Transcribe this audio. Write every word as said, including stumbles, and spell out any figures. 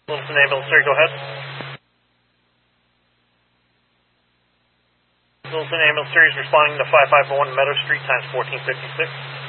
Littleton Ambulance three, go ahead. Littleton Ambulance three is responding to five five one Meadow Street times fourteen fifty-six.